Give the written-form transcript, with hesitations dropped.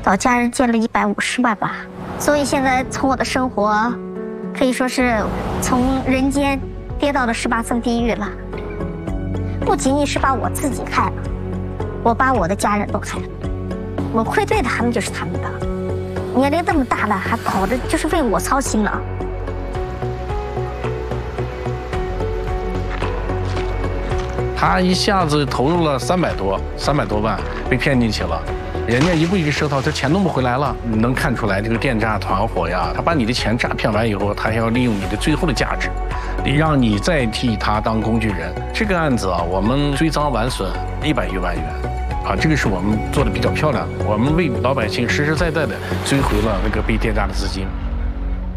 找家人借了150万吧。所以现在从我的生活，可以说是从人间跌到了18层地狱了。不仅仅是把我自己害了，我把我的家人都害了。我愧对他们就是他们的，年龄这么大了还跑着就是为我操心了。 他一下子投入了300多万，被骗进去了。人家一步一个舌头，这钱弄不回来了。你能看出来，这个电诈团伙呀，他把你的钱诈骗完以后，他还要利用你的最后的价值，让你再替他当工具人。这个案子啊，我们追赃完损100余万元，啊，这个是我们做的比较漂亮，我们为老百姓实实在在的追回了那个被电诈的资金。